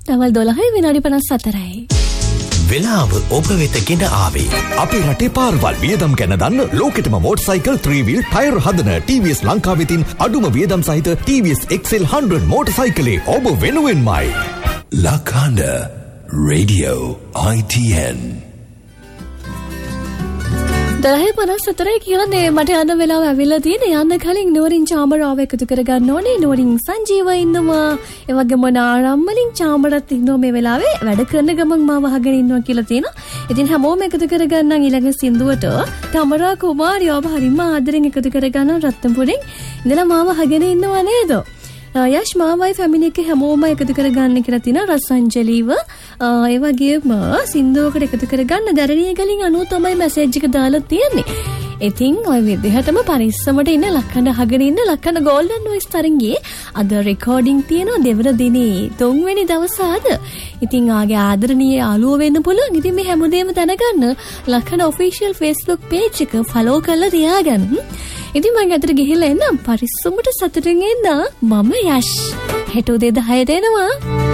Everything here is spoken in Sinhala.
දවල් 12:54. වෙලාව ඔබ වෙත ගෙන ආවේ. අපේ රටේ පාරවල් වියදම් ගැන දන්න ලෝකෙටම මෝටර්සයිකල් 3-wheel ටයර් හදන TVS ලංකාව වෙතින් අඩුම වියදම් සහිත TVS XL 100 මෝටර්සයිකලේ ඔබ වෙනුවෙන්මයි. ලඛන්ඩ රේඩියෝ ITN 10:54 කියන්නේ මට යන වෙලාව ඇවිල්ලා තියෙන. යන්න කලින් නෝරින් චාමරාව එකතු කරගන්න ඕනේ. නෝරින් සංජීව ඉන්නවා. ඒ වගේම නාරම්මලින් චාමරත් ඉන්නවා මේ වෙලාවේ. වැඩ කරන ගමන් මාව අහගෙන ඉන්නවා කියලා තියෙනවා. ඉතින් හැමෝම එකතු කරගන්න ඊළඟ සින්දුවට තමරා කුමාරිය ඔබ හරිම ආදරෙන් එකතු කරගන්න රත්නපුරෙන් ඉඳලා මාව අහගෙන ඉන්නවා නේද? යෂ් මාවයි ෆැමිලි එක හැමෝම එකතු කරගන්න කියලා තියෙනවා. රසංජලීව ඒ වගේම සින්දුවකට එකතු කරගන්න දැරණිය ගලින් 90 තමයි මැසේජ් එක දාලා තියෙන්නේ. ඉතින් ඔය විදිහටම පරිස්සමට ඉන්න ලක්කන අහගෙන ඉන්න ලක්කන ගෝල්ඩන් වොයිස් තරංගයේ අද රෙකෝඩින් තියෙනවා දෙවන දිනේ 3 වෙනි දවස අද. ඉතින් ආගේ ආදරණීය යාළුවෝ වෙන්න පුළුවන්. ඉතින් මේ හැමදේම දැනගන්න ලක්කන ඔෆිෂියල් Facebook page එක follow කරලා තියාගන්න. ඉතින් මම අතට ගිහිල්ලා එන්නම් පරිස්සමට සතුටින් ඉන්න. මම යෂ්. හෙට උදේ 10ට එනවා.